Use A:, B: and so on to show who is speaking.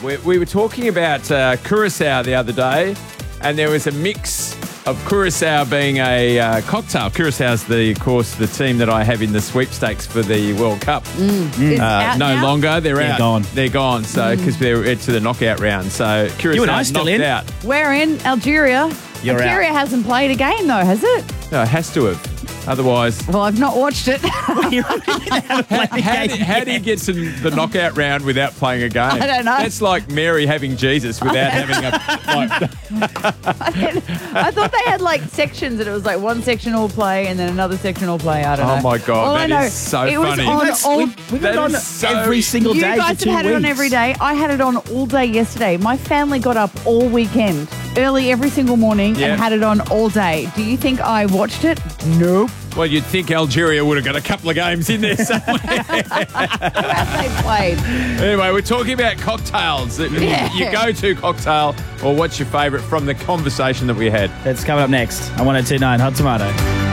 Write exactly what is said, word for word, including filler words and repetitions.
A: we, we were talking about uh, Curacao the other day, and there was a mix of Curacao being a uh, cocktail. Curaçao's the, of course, the team that I have in the sweepstakes for the World Cup.
B: It's
A: Uh,
B: out
A: no
B: now?
A: longer. They're,
C: They're
A: out.
C: gone.
A: They're gone. So because they're into the knockout round. So Curacao
C: You and I still
A: knocked
C: in?
A: out.
B: We're in Algeria.
C: You're
B: Algeria
C: out.
B: hasn't played a game, though, has it?
A: No, it has to have. Otherwise,
B: Well, I've not watched it.
A: how, how, do, how do you get to the knockout round without playing a game? I
B: don't know.
A: That's like Mary having Jesus without having a. Like,
B: I thought they had like sections, and it was like one section all play and then another section all play. I don't know.
A: Oh, my God,
B: All
A: that
B: I know,
A: is so
B: it was
A: funny.
B: on
C: That's-
B: all.
C: we've we've got
A: That
C: it on
A: is so-
C: every single
B: You
C: day
B: guys
C: for
B: have
C: two
B: had it on
C: weeks.
B: every day. I had it on all day yesterday. My family got up all weekend, early every single morning,
A: Yeah.
B: and had it on all day. Do you think I watched it? Nope.
A: well, you'd think Algeria would have got a couple of games in there somewhere.
B: Who have they played?
A: Anyway, we're talking about cocktails.
B: Yeah.
A: Your go-to cocktail, or what's your favourite from the conversation that we had?
C: That's coming up next on one oh two nine Hot Tomato.